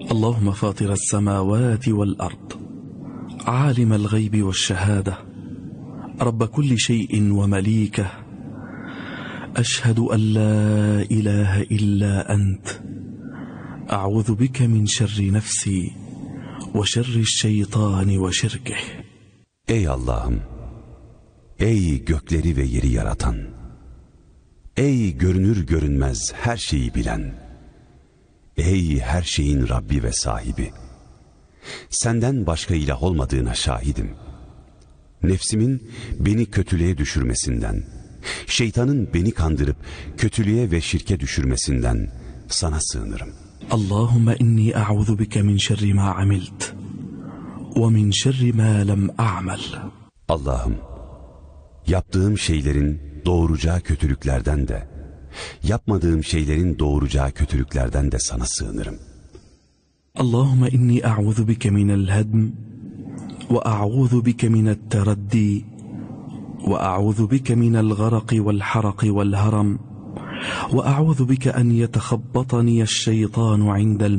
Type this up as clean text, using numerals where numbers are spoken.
اللهم فاطر السماوات والأرض عالم الغيب والشهادة رب كل شيء ومليكه أشهد أن لا إله إلا أنت أعوذ بك من شر نفسي وشر الشيطان وشركه. Ey Allah'ım, ey gökleri ve yeri yaratan, ey görünür görünmez her şeyi bilen, ey her şeyin Rabbi ve sahibi, senden başka ilah olmadığına şahidim. Nefsimin beni kötülüğe düşürmesinden, şeytanın beni kandırıp kötülüğe ve şirke düşürmesinden sana sığınırım. Allahümme inni a'udhu bike min şerri ma amilt ve min şerri ma lem a'mal. Allah'ım, yaptığım şeylerin doğuracağı kötülüklerden de, yapmadığım şeylerin doğuracağı kötülüklerden de sana sığınırım. Allahümme inni a'udhu bike minel hedm ve a'udhu bike minel teraddi ve a'udhu bike minel garaqi vel haraqi vel haram ve a'udhu bike en yetekhabbatani şeytanu indel